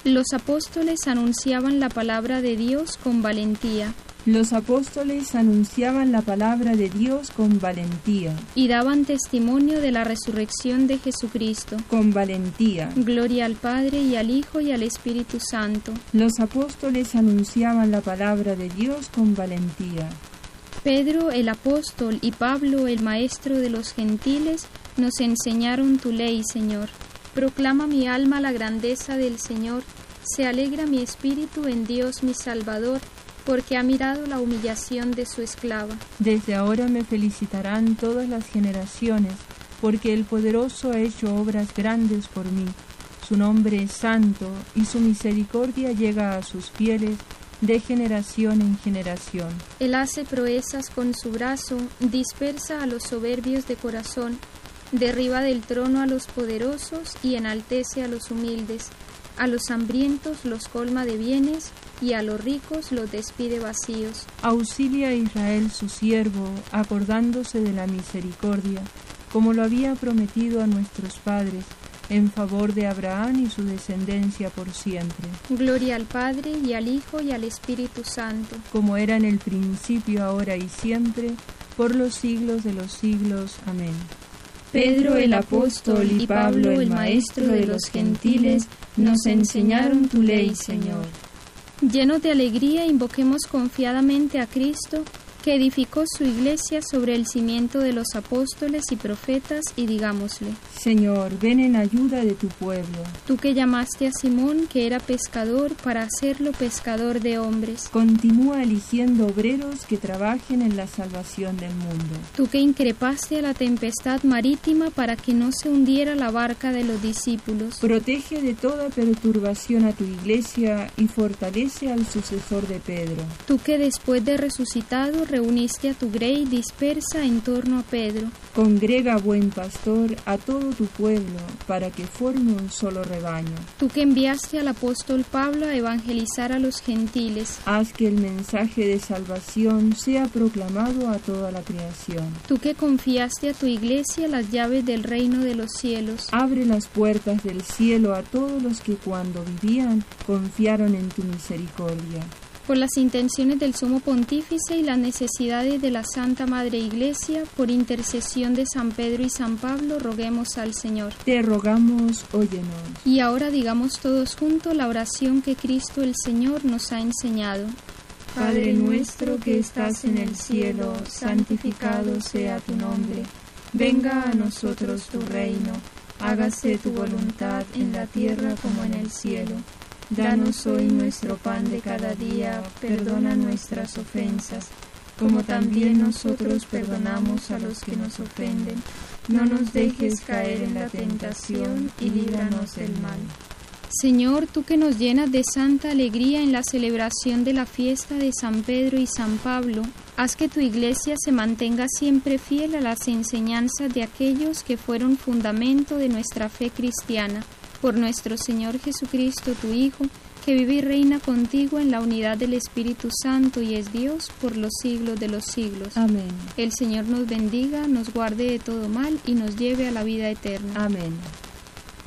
Los apóstoles anunciaban la palabra de Dios con valentía. Los apóstoles anunciaban la palabra de Dios con valentía. Y daban testimonio de la resurrección de Jesucristo. Con valentía. Gloria al Padre, y al Hijo, y al Espíritu Santo. Los apóstoles anunciaban la palabra de Dios con valentía. Pedro, el apóstol, y Pablo, el maestro de los gentiles, nos enseñaron tu ley, Señor. Proclama mi alma la grandeza del Señor. Se alegra mi espíritu en Dios mi Salvador, porque ha mirado la humillación de su esclava. Desde ahora me felicitarán todas las generaciones, porque el Poderoso ha hecho obras grandes por mí. Su nombre es santo, y su misericordia llega a sus fieles de generación en generación. Él hace proezas con su brazo, dispersa a los soberbios de corazón, derriba del trono a los poderosos y enaltece a los humildes. A los hambrientos los colma de bienes, y a los ricos los despide vacíos. Auxilia a Israel su siervo, acordándose de la misericordia, como lo había prometido a nuestros padres, en favor de Abraham y su descendencia por siempre. Gloria al Padre, y al Hijo, y al Espíritu Santo. Como era en el principio, ahora y siempre, por los siglos de los siglos. Amén. Pedro el apóstol y Pablo el maestro de los gentiles nos enseñaron tu ley, Señor. Llenos de alegría, invoquemos confiadamente a Cristo, que edificó su iglesia sobre el cimiento de los apóstoles y profetas, y digámosle: Señor, ven en ayuda de tu pueblo. Tú que llamaste a Simón, que era pescador, para hacerlo pescador de hombres. Continúa eligiendo obreros que trabajen en la salvación del mundo. Tú que increpaste a la tempestad marítima para que no se hundiera la barca de los discípulos. Protege de toda perturbación a tu iglesia y fortalece al sucesor de Pedro. Tú que después de resucitado reuniste a tu grey dispersa en torno a Pedro. Congrega, buen pastor, a todo tu pueblo, para que forme un solo rebaño. Tú que enviaste al apóstol Pablo a evangelizar a los gentiles. Haz que el mensaje de salvación sea proclamado a toda la creación. Tú que confiaste a tu iglesia las llaves del reino de los cielos. Abre las puertas del cielo a todos los que cuando vivían confiaron en tu misericordia. Por las intenciones del Sumo Pontífice y las necesidades de la Santa Madre Iglesia, por intercesión de San Pedro y San Pablo, roguemos al Señor. Te rogamos, óyenos. Y ahora digamos todos juntos la oración que Cristo el Señor nos ha enseñado. Padre nuestro que estás en el cielo, santificado sea tu nombre. Venga a nosotros tu reino. Hágase tu voluntad en la tierra como en el cielo. Danos hoy nuestro pan de cada día, perdona nuestras ofensas, como también nosotros perdonamos a los que nos ofenden. No nos dejes caer en la tentación y líbranos del mal. Señor, tú que nos llenas de santa alegría en la celebración de la fiesta de San Pedro y San Pablo, haz que tu iglesia se mantenga siempre fiel a las enseñanzas de aquellos que fueron fundamento de nuestra fe cristiana. Por nuestro Señor Jesucristo, tu Hijo, que vive y reina contigo en la unidad del Espíritu Santo y es Dios por los siglos de los siglos. Amén. El Señor nos bendiga, nos guarde de todo mal y nos lleve a la vida eterna. Amén.